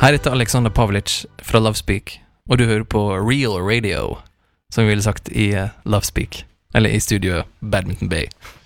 Her heter Alexander Pavlic fra Lovespeak, og du hører på Real Radio, som vi ville sagt i Lovespeak, eller i studio Badminton Bay.